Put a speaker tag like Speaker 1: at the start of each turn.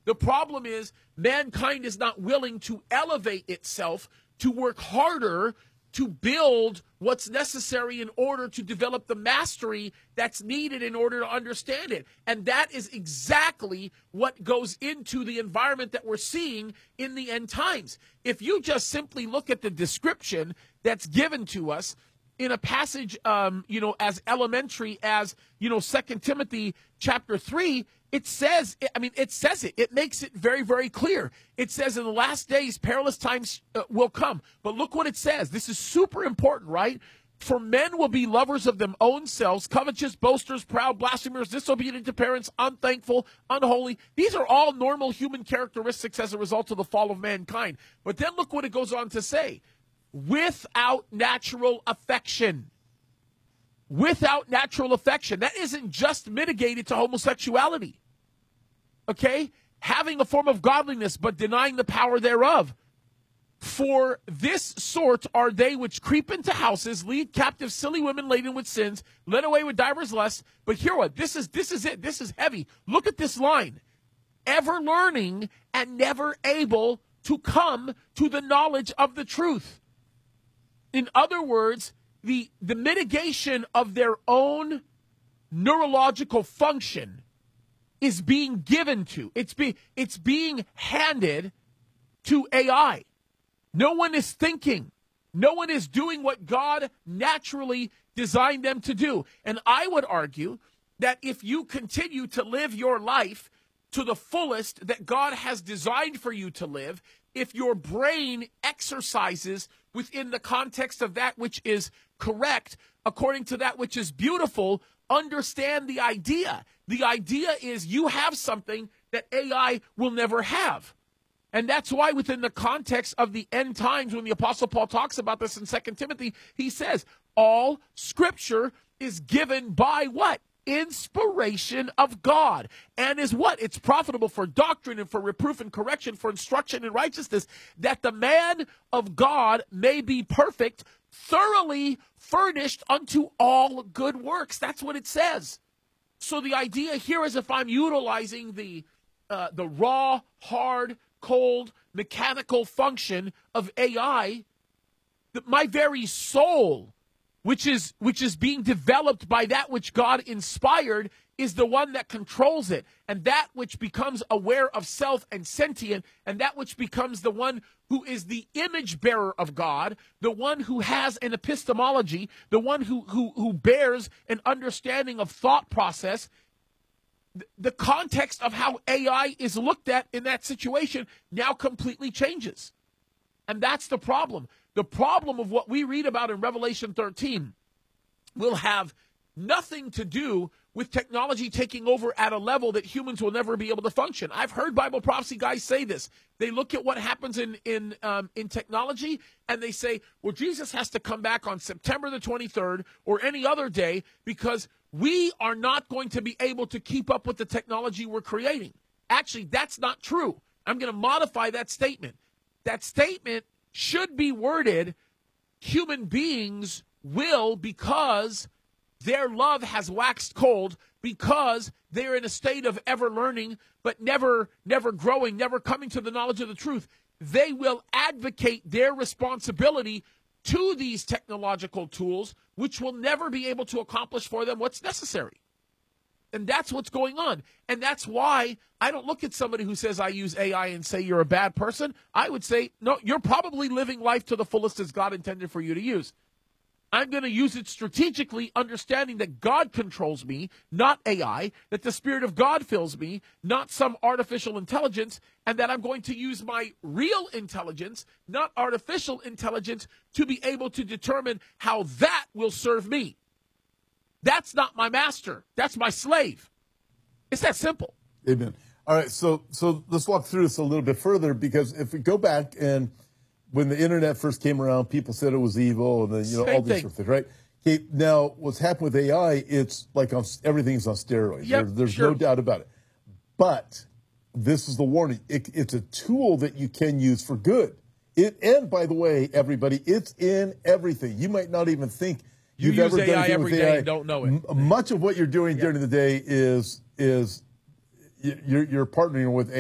Speaker 1: The problem is mankind is not willing to elevate itself, to work harder, to build what's necessary in order to develop the mastery that's needed in order to understand it. And that is exactly what goes into the environment that we're seeing in the end times. If you just simply look at the description that's given to us in a passage, as elementary as, 2 Timothy chapter 3, it says it. It makes it very, very clear. It says in the last days, perilous times will come. But look what it says. This is super important, right? For men will be lovers of their own selves, covetous, boasters, proud, blasphemers, disobedient to parents, unthankful, unholy. These are all normal human characteristics as a result of the fall of mankind. But then look what it goes on to say. Without natural affection. Without natural affection. That isn't just mitigated to homosexuality. Okay? Having a form of godliness, but denying the power thereof. For this sort are they which creep into houses, lead captive silly women laden with sins, led away with divers lusts. But hear what? This is it. This is heavy. Look at this line. Ever learning and never able to come to the knowledge of the truth. In other words, the mitigation of their own neurological function is being given to. It's being handed to AI. No one is thinking. No one is doing what God naturally designed them to do. And I would argue that if you continue to live your life to the fullest that God has designed for you to live, if your brain exercises within the context of that which is correct, according to that which is beautiful, understand the idea. The idea is you have something that AI will never have. And that's why within the context of the end times, when the Apostle Paul talks about this in 2 Timothy, he says, all Scripture is given by what? Inspiration of God. And is what? It's profitable for doctrine and for reproof and correction, for instruction in righteousness, that the man of God may be perfect, thoroughly furnished unto all good works. That's what it says. So the idea here is if I'm utilizing the raw, hard, cold, mechanical function of AI, that my very soul, which is being developed by that which God inspired, is the one that controls it. And that which becomes aware of self and sentient, and that which becomes the one who is the image bearer of God, the one who has an epistemology, the one who bears an understanding of thought process. The context of how AI is looked at in that situation now completely changes. And that's the problem. The problem of what we read about in Revelation 13 will have nothing to do with technology taking over at a level that humans will never be able to function. I've heard Bible prophecy guys say this. They look at what happens in technology and they say, well, Jesus has to come back on September the 23rd or any other day because we are not going to be able to keep up with the technology we're creating. Actually, that's not true. I'm going to modify that statement. That statement should be worded, human beings will, because their love has waxed cold, because they're in a state of ever learning, but never growing, never coming to the knowledge of the truth, they will advocate their responsibility to these technological tools, which will never be able to accomplish for them what's necessary. And that's what's going on. And that's why I don't look at somebody who says I use AI and say you're a bad person. I would say, no, you're probably living life to the fullest as God intended for you to use. I'm going to use it strategically, understanding that God controls me, not AI, that the Spirit of God fills me, not some artificial intelligence, and that I'm going to use my real intelligence, not artificial intelligence, to be able to determine how that will serve me. That's not my master. That's my slave. It's that simple.
Speaker 2: Amen. All right, so let's walk through this a little bit further, because if we go back and when the internet first came around, people said it was evil, and then all these sort of things, right? Okay, now what's happened with AI? It's like everything's on steroids.
Speaker 1: Yep,
Speaker 2: there's no doubt about it. But this is the warning: it's a tool that you can use for good. And by the way, everybody, it's in everything. You might not even think you've ever done anything
Speaker 1: every
Speaker 2: with
Speaker 1: day
Speaker 2: AI.
Speaker 1: and don't know it.
Speaker 2: Much of what you're doing during the day is you're partnering with